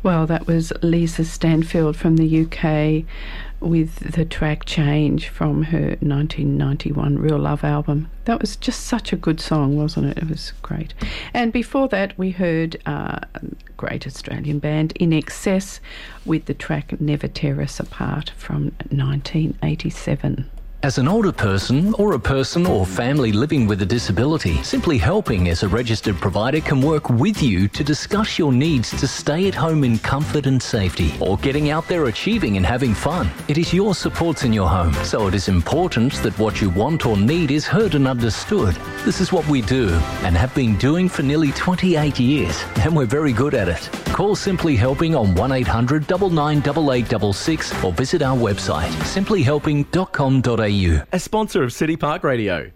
Well, that was Lisa Stanfield from the UK with the track Change from her 1991 Real Love album. That was just such a good song, wasn't it? It was great. And before that, we heard a great Australian band, In Excess, with the track Never Tear Us Apart from 1987. As an older person or a person or family living with a disability, Simply Helping as a registered provider can work with you to discuss your needs to stay at home in comfort and safety, or getting out there achieving and having fun. It is your supports in your home, so it is important that what you want or need is heard and understood. This is what we do and have been doing for nearly 28 years, and we're very good at it. Call Simply Helping on 1800 998866 or visit our website simplyhelping.com.au. A sponsor of City Park Radio.